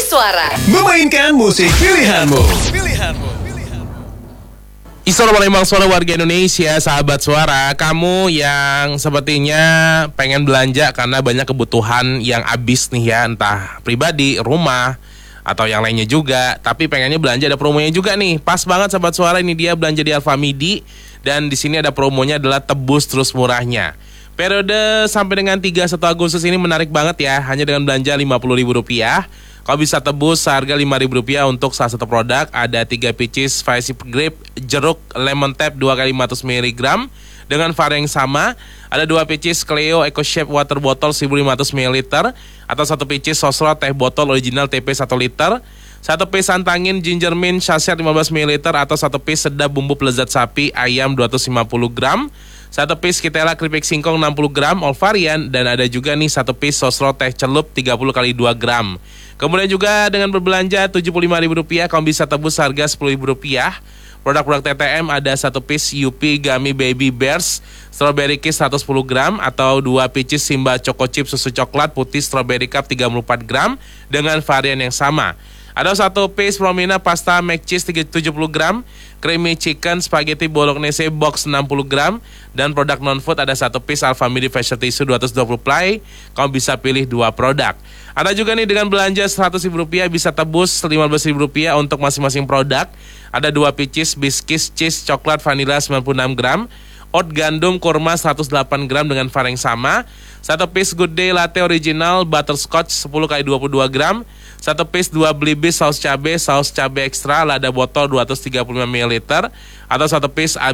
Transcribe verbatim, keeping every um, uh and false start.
Suara. Memainkan musik pilihanmu. Pilihanmu. Istilah Palembang Suara warga Indonesia, sahabat suara, kamu yang sepertinya pengen belanja karena banyak kebutuhan yang habis nih ya, entah pribadi, rumah, atau yang lainnya juga, tapi pengennya belanja ada promonya juga nih. Pas banget sahabat suara, ini dia belanja di Alfamidi dan di sini ada promonya adalah tebus terus murahnya. Periode sampai dengan tiga puluh satu Agustus ini menarik banget ya, hanya dengan belanja lima puluh ribu rupiah. Kau bisa tebus seharga lima ribu rupiah untuk salah satu produk. Ada tiga pieces Spicy Grape Jeruk Lemon Tap dua kali lima ratus miligram dengan varian yang sama. Ada dua pieces Cleo Eco Shape Water Bottle seribu lima ratus mililiter atau satu pieces Sosro Teh Botol Original T P satu liter. Satu piece Santangin Ginger Mint Sachet lima belas mililiter atau satu piece Sedap Bumbu Pelezat Sapi Ayam dua ratus lima puluh gram. Satu piece Kitela Keripik Singkong enam puluh gram all varian. Dan ada juga nih satu piece Sosro Teh Celup tiga puluh kali dua gram. Kemudian juga dengan berbelanja tujuh puluh lima ribu rupiah kamu bisa tebus harga sepuluh ribu rupiah. Produk-produk T T M ada satu piece Yupi Gummy Baby Bears Strawberry Kiss seratus sepuluh gram atau dua pieces Simba Choco Chip Susu Coklat Putih Strawberry Cup tiga puluh empat gram dengan varian yang sama. Ada satu piece Promina Pasta Mac Cheese tujuh puluh gram, Creamy Chicken Spaghetti Bolognese Box enam puluh gram, dan produk non-food ada satu piece Alfamidi Facial Tissue dua ratus dua puluh ply. Kamu bisa pilih dua produk. Ada juga nih dengan belanja seratus ribu rupiah bisa tebus lima belas ribu rupiah untuk masing-masing produk. Ada dua pieces Biscuits Cheese Coklat Vanilla sembilan puluh enam gram, Oat Gandum Kurma seratus delapan gram dengan varian yang sama. Satu piece Good Day Latte Original Butterscotch sepuluh kali dua puluh dua gram. Satu piece dua Blibis saus cabe, saus cabe ekstra, lada botol dua ratus tiga puluh lima mililiter atau satu piece